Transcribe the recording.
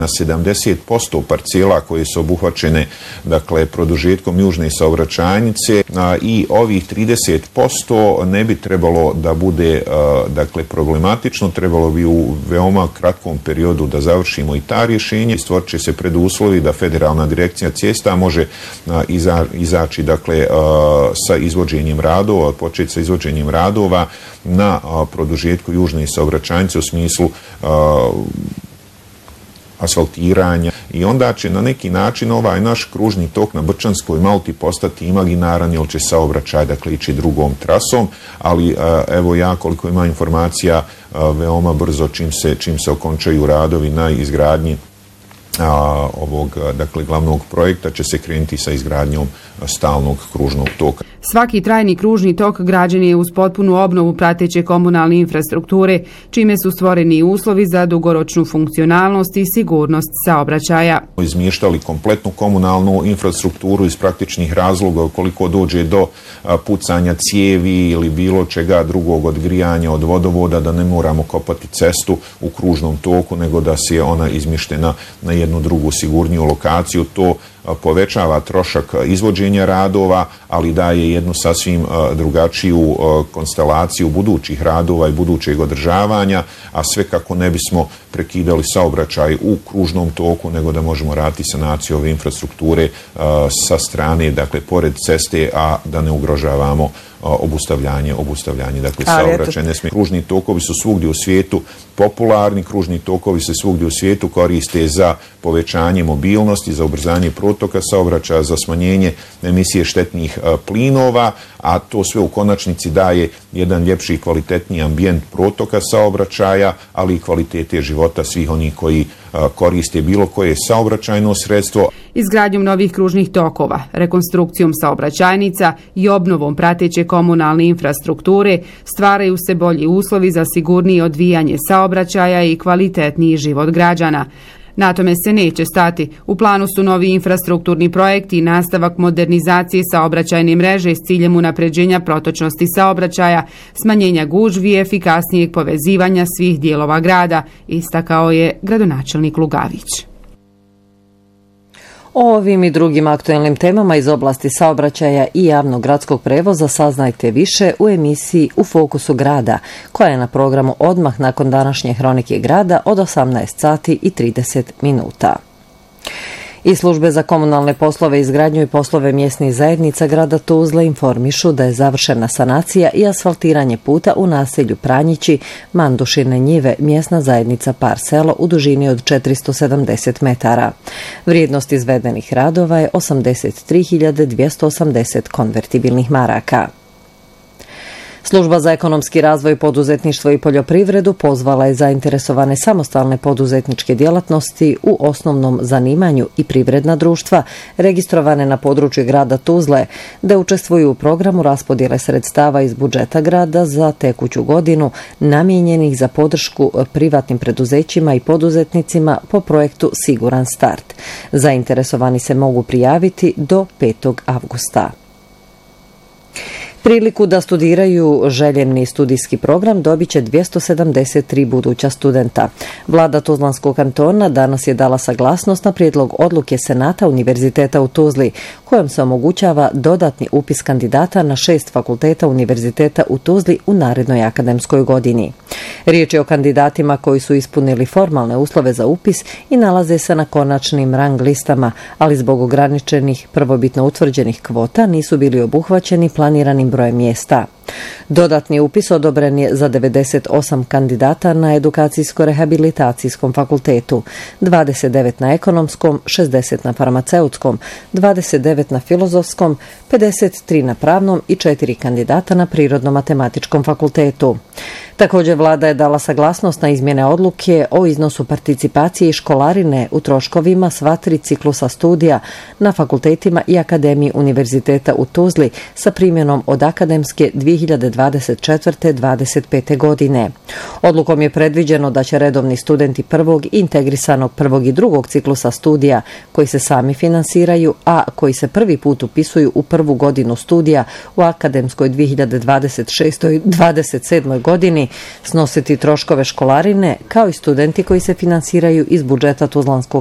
na 70% parcela koje su obuhvaćene, dakle, produžetkom južne saobraćajnice, i ovih 30% ne bi trebalo da bude, dakle, problematično, trebalo bi u veoma kratkom periodu da završimo i ta rješenja. Stvorit će se preduslovi da Federalna direkcija cesta može izaći, dakle, sa izvođenjem radova, početi sa izvođenjem radova na produžetku južne saobraćajnice u smislu asfaltiranja, i onda će na neki način ovaj naš kružni tok na Brčanskoj Malti postati imaginaran, jer će saobraćaj, dakle, ići drugom trasom, ali evo ja koliko imam informacija, veoma brzo čim se okončaju radovi na izgradnji ovog, dakle, glavnog projekta, će se krenuti sa izgradnjom stalnog kružnog toka. Svaki trajni kružni tok građen je uz potpunu obnovu prateće komunalne infrastrukture, čime su stvoreni uslovi za dugoročnu funkcionalnost i sigurnost saobraćaja. Izmještali kompletnu komunalnu infrastrukturu iz praktičnih razloga, ukoliko dođe do pucanja cijevi ili bilo čega drugog, od grijanja, od vodovoda, da ne moramo kopati cestu u kružnom toku, nego da se ona izmještena na jednu drugu sigurniju lokaciju. To povećava trošak izvođenja radova, ali daje jednu sasvim drugačiju konstelaciju budućih radova i budućeg održavanja, a sve kako ne bismo prekidali saobraćaj u kružnom toku, nego da možemo raditi sanaciju ove infrastrukture sa strane, dakle, pored ceste, a da ne ugrožavamo obustavljanje, dakle, saobraćaj. Kružni tokovi su svugdje u svijetu popularni, kružni tokovi se svugdje u svijetu koriste za povećanje mobilnosti, za ubrzanje protoka saobraćaja, za smanjenje emisije štetnih plinova, a to sve u konačnici daje jedan ljepši i kvalitetniji ambijent protoka saobraćaja, ali i kvalitete života svih onih koji koriste bilo koje saobraćajno sredstvo. Izgradnjom novih kružnih tokova, rekonstrukcijom saobraćajnica i obnovom prateće komunalne infrastrukture stvaraju se bolji uslovi za sigurnije odvijanje saobraćaja i kvalitetniji život građana. Na tome se neće stati. U planu su novi infrastrukturni projekti i nastavak modernizacije saobraćajne mreže s ciljem unapređenja protočnosti saobraćaja, smanjenja gužvi i efikasnijeg povezivanja svih dijelova grada, istakao je gradonačelnik Lugavić. O ovim i drugim aktuelnim temama iz oblasti saobraćaja i javnog gradskog prevoza saznajte više u emisiji U fokusu grada, koja je na programu odmah nakon današnje hronike grada od 18:30. I službe za komunalne poslove, izgradnju i poslove mjesnih zajednica grada Tuzle informišu da je završena sanacija i asfaltiranje puta u naselju Pranjići, Mandušine njive, mjesna zajednica Par selo u dužini od 470 metara. Vrijednost izvedenih radova je 83.280 konvertibilnih maraka. Služba za ekonomski razvoj, poduzetništvo i poljoprivredu pozvala je zainteresovane samostalne poduzetničke djelatnosti u osnovnom zanimanju i privredna društva registrovane na području grada Tuzle da učestvuju u programu raspodjele sredstava iz budžeta grada za tekuću godinu namijenjenih za podršku privatnim preduzećima i poduzetnicima po projektu Siguran start. Zainteresovani se mogu prijaviti do 5. avgusta. Priliku da studiraju željeni studijski program dobit će 273 buduća studenta. Vlada Tuzlanskog kantona danas je dala saglasnost na prijedlog odluke Senata Univerziteta u Tuzli, kojom se omogućava dodatni upis kandidata na 6 fakulteta Univerziteta u Tuzli u narednoj akademskoj godini. Riječ je o kandidatima koji su ispunili formalne uslove za upis i nalaze se na konačnim rang listama, ali zbog ograničenih prvobitno utvrđenih kvota nisu bili obuhvaćeni planiranim brojem mjesta. Dodatni upis odobren je za 98 kandidata na edukacijsko-rehabilitacijskom fakultetu, 29 na ekonomskom, 60 na farmaceutskom, 29 na filozofskom, 53 na pravnom i 4 kandidata na prirodno-matematičkom fakultetu. Također vlada je dala saglasnost na izmjene odluke o iznosu participacije i školarine u troškovima sva 3 ciklusa studija na fakultetima i Akademiji Univerziteta u Tuzli sa primjenom od akademske 2021. 2024-2025. godine. Odlukom je predviđeno da će redovni studenti prvog, integrisanog prvog i drugog ciklusa studija, koji se sami finansiraju, a koji se prvi put upisuju u prvu godinu studija u akademskoj 2026-2027. godini, snositi troškove školarine, kao i studenti koji se finansiraju iz budžeta Tuzlanskog